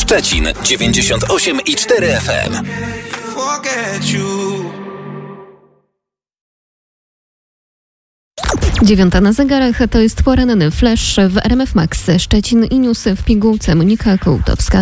Szczecin 98,4 FM. 9 na zegarach, to jest poranny flash w RMF Max. Szczecin i newsy w pigułce. Monika Kołtowska.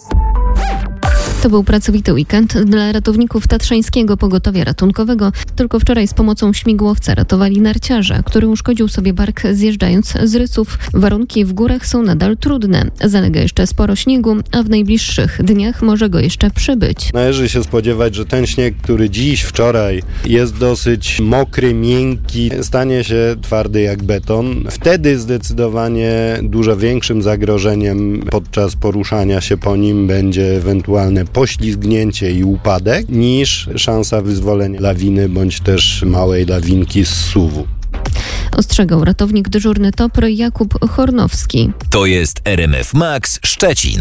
To był pracowity weekend dla ratowników Tatrzańskiego Pogotowia Ratunkowego. Tylko wczoraj z pomocą śmigłowca ratowali narciarza, który uszkodził sobie bark zjeżdżając z rysów. Warunki w górach są nadal trudne. Zalega jeszcze sporo śniegu, a w najbliższych dniach może go jeszcze przybyć. Należy się spodziewać, że ten śnieg, który dziś, wczoraj jest dosyć mokry, miękki, stanie się twardy jak beton. Wtedy zdecydowanie dużo większym zagrożeniem podczas poruszania się po nim będzie ewentualne poślizgnięcie i upadek, niż szansa wyzwolenia lawiny bądź też małej lawinki z zsuwu. Ostrzegał ratownik dyżurny TOPR Jakub Hornowski. To jest RMF Max Szczecin.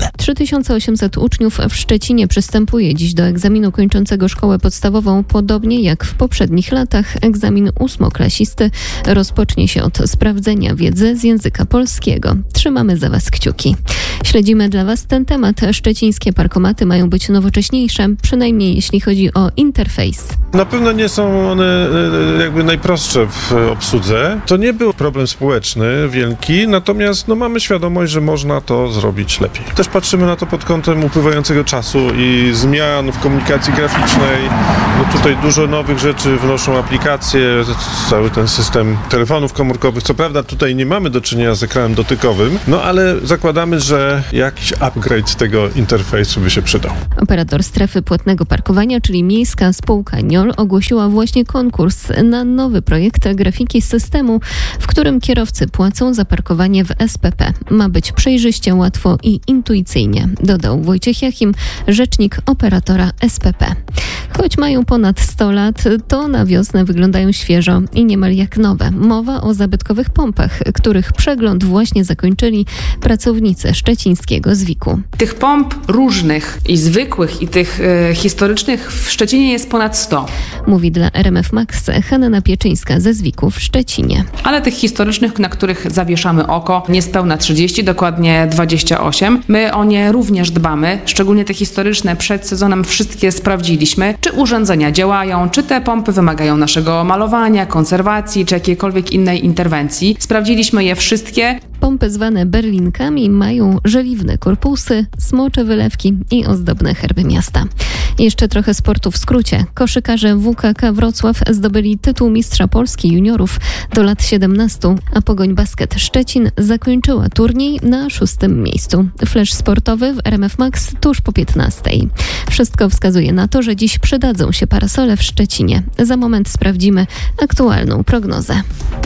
3800 uczniów w Szczecinie przystępuje dziś do egzaminu kończącego szkołę podstawową. Podobnie jak w poprzednich latach, egzamin ósmoklasisty rozpocznie się od sprawdzenia wiedzy z języka polskiego. Trzymamy za Was kciuki. Śledzimy dla Was ten temat. Szczecińskie parkomaty mają być nowocześniejsze, przynajmniej jeśli chodzi o interfejs. Na pewno nie są one jakby najprostsze w obsłudze. To nie był problem społeczny wielki, natomiast mamy świadomość, że można to zrobić lepiej. Też patrzymy na to pod kątem upływającego czasu i zmian w komunikacji graficznej. Tutaj dużo nowych rzeczy wnoszą aplikacje, cały ten system telefonów komórkowych. Co prawda tutaj nie mamy do czynienia z ekranem dotykowym, ale zakładamy, że jakiś upgrade tego interfejsu by się przydał. Operator strefy płatnego parkowania, czyli miejska spółka NIOL, ogłosiła właśnie konkurs na nowy projekt grafiki systemu, w którym kierowcy płacą za parkowanie w SPP. Ma być przejrzyście, łatwo i intuicyjnie, dodał Wojciech Jachim, rzecznik operatora SPP. Choć mają ponad 100 lat, to na wiosnę wyglądają świeżo i niemal jak nowe. Mowa o zabytkowych pompach, których przegląd właśnie zakończyli pracownicy szczecińskiego ZWIK-u. Tych pomp różnych i zwykłych, i tych historycznych w Szczecinie jest ponad 100. Mówi dla RMF Max Hanna Pieczyńska ze ZWIK-u w Szczecinie. Ale tych historycznych, na których zawieszamy oko, niespełna 30, dokładnie 28. My o nie również dbamy, szczególnie te historyczne. Przed sezonem wszystkie sprawdziliśmy, czy urządzenia działają, czy te pompy wymagają naszego malowania, konserwacji, czy jakiejkolwiek innej interwencji. Sprawdziliśmy je wszystkie. Pompy zwane berlinkami mają żeliwne korpusy, smocze wylewki i ozdobne herby miasta. Jeszcze trochę sportu w skrócie. Koszykarze WKK Wrocław zdobyli tytuł mistrza Polski juniorów do lat 17, a Pogoń Basket Szczecin zakończyła turniej na 6. miejscu. Flash sportowy w RMF Max tuż po 15. Wszystko wskazuje na to, że dziś przydadzą się parasole w Szczecinie. Za moment sprawdzimy aktualną prognozę.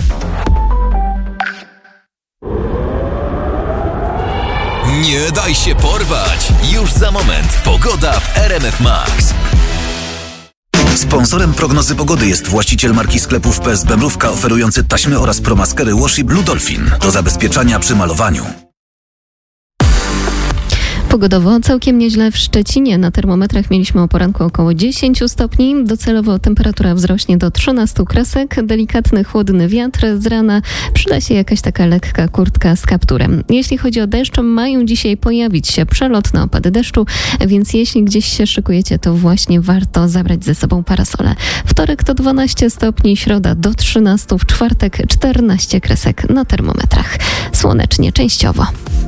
Nie daj się porwać! Już za moment pogoda w RMF Max. Sponsorem prognozy pogody jest właściciel marki sklepów PSB Mrówka oferujący taśmy oraz promaskery Washi Blue Dolphin do zabezpieczania przy malowaniu. Pogodowo całkiem nieźle w Szczecinie. Na termometrach mieliśmy o poranku około 10 stopni. Docelowo temperatura wzrośnie do 13 kresek. Delikatny, chłodny wiatr. Z rana przyda się jakaś taka lekka kurtka z kapturem. Jeśli chodzi o deszcz, mają dzisiaj pojawić się przelotne opady deszczu, więc jeśli gdzieś się szykujecie, to właśnie warto zabrać ze sobą parasole. Wtorek to 12 stopni, środa do 13, w czwartek 14 kresek na termometrach. Słonecznie częściowo.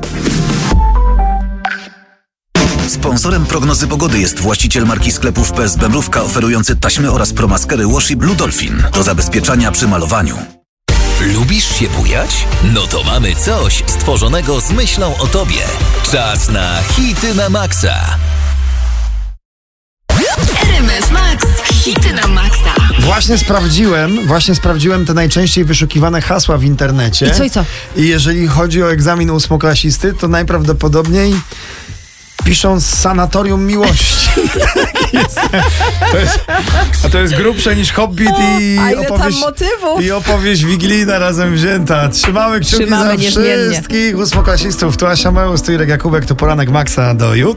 Sponsorem prognozy pogody jest właściciel marki sklepów PSB Mrówka oferujący taśmy oraz promaskery Washi Blue Dolphin do zabezpieczania przy malowaniu. Lubisz się bujać? No to mamy coś stworzonego z myślą o Tobie. Czas na hity na maksa. RMF Max, hity na maksa. Właśnie sprawdziłem te najczęściej wyszukiwane hasła w internecie. I co? I jeżeli chodzi o egzamin ósmoklasisty, to najprawdopodobniej piszą z Sanatorium Miłości. To jest grubsze niż Hobbit i opowieść wigilijna razem wzięta. Trzymamy kciuki za wszystkich ósmoklasistów. Tu Asia Meus, tu Irek Jakubek, tu Poranek Maxa do jutra.